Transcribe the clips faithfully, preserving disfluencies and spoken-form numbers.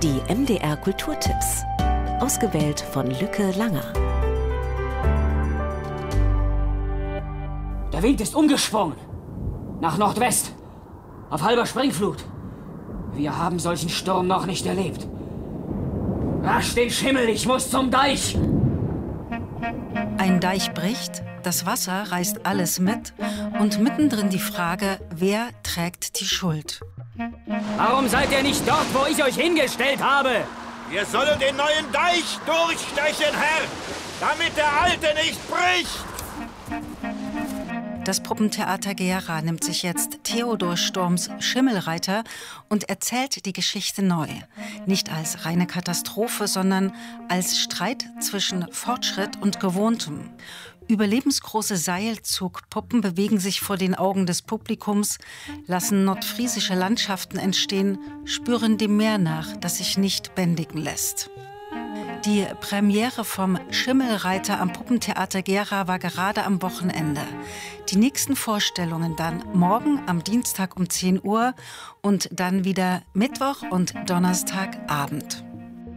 Die M D R Kulturtipps. Ausgewählt von Lücke Langer. Der Wind ist umgesprungen. Nach Nordwest. Auf halber Springflut. Wir haben solchen Sturm noch nicht erlebt. Rasch den Schimmel, ich muss zum Deich. Ein Deich bricht, das Wasser reißt alles mit und mittendrin die Frage, wer trägt die Schuld? Warum seid ihr nicht dort, wo ich euch hingestellt habe? Wir sollen den neuen Deich durchstechen, Herr, damit der alte nicht bricht. Das Puppentheater Gera nimmt sich jetzt Theodor Storms Schimmelreiter und erzählt die Geschichte neu. Nicht als reine Katastrophe, sondern als Streit zwischen Fortschritt und Gewohntem. Überlebensgroße Seilzugpuppen bewegen sich vor den Augen des Publikums, lassen nordfriesische Landschaften entstehen, spüren dem Meer nach, das sich nicht bändigen lässt. Die Premiere vom Schimmelreiter am Puppentheater Gera war gerade am Wochenende. Die nächsten Vorstellungen dann morgen am Dienstag um zehn Uhr und dann wieder Mittwoch und Donnerstagabend.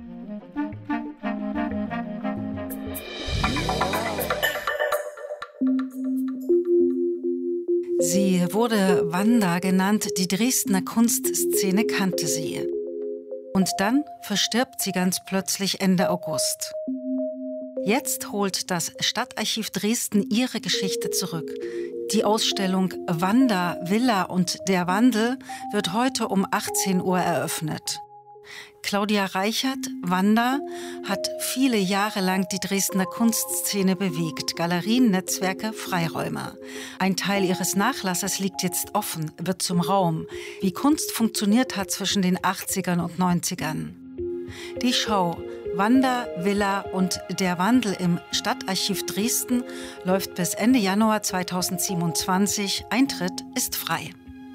Sie wurde Wanda genannt, die Dresdner Kunstszene kannte sie. Und dann verstirbt sie ganz plötzlich Ende August. Jetzt holt das Stadtarchiv Dresden ihre Geschichte zurück. Die Ausstellung Wanda, Villa und der Wandel wird heute um achtzehn Uhr eröffnet. Claudia Reichert, Wanda, hat viele Jahre lang die Dresdner Kunstszene bewegt. Galerien, Netzwerke, Freiräume. Ein Teil ihres Nachlasses liegt jetzt offen, wird zum Raum. Wie Kunst funktioniert hat zwischen den achtzigern und neunzigern. Die Show Wanda, Villa und der Wandel im Stadtarchiv Dresden läuft bis Ende Januar zweitausendsiebenundzwanzig. Eintritt ist frei.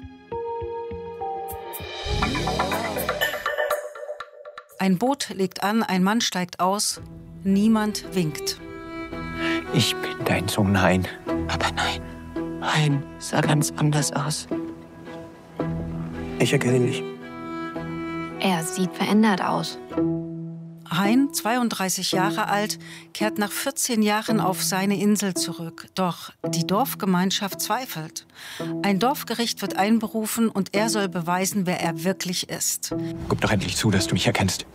Ein Boot legt an, ein Mann steigt aus, niemand winkt. Ich bin dein Sohn Hein. Aber nein, Hein sah ganz anders aus. Ich erkenne dich. Er sieht verändert aus. Hein, zweiunddreißig Jahre alt, kehrt nach vierzehn Jahren auf seine Insel zurück. Doch die Dorfgemeinschaft zweifelt. Ein Dorfgericht wird einberufen und er soll beweisen, wer er wirklich ist. Gib doch endlich zu, dass du mich erkennst.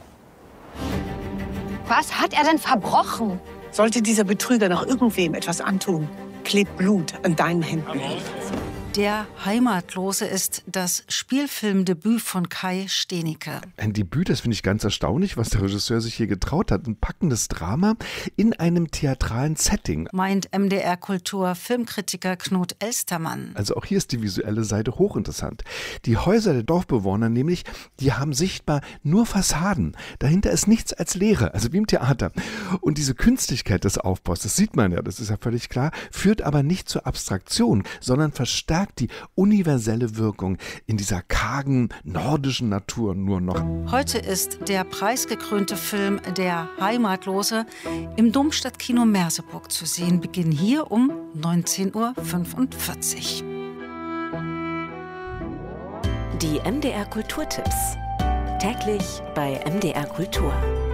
Was hat er denn verbrochen? Sollte dieser Betrüger noch irgendwem etwas antun, klebt Blut an deinen Händen. Der Heimatlose ist das Spielfilmdebüt von Kai Steenicke. Ein Debüt, das finde ich ganz erstaunlich, was der Regisseur sich hier getraut hat. Ein packendes Drama in einem theatralen Setting. Meint M D R-Kultur-Filmkritiker Knut Elstermann. Also auch hier ist die visuelle Seite hochinteressant. Die Häuser der Dorfbewohner nämlich, die haben sichtbar nur Fassaden. Dahinter ist nichts als Leere, also wie im Theater. Und diese Künstlichkeit des Aufbaus, das sieht man ja, das ist ja völlig klar, führt aber nicht zur Abstraktion, sondern verstärkt die universelle Wirkung in dieser kargen nordischen Natur nur noch. Heute ist der preisgekrönte Film Der Heimatlose im Domstadtkino Merseburg zu sehen. Beginn hier um neunzehn Uhr fünfundvierzig. Die M D R Kulturtipps. Täglich bei M D R Kultur.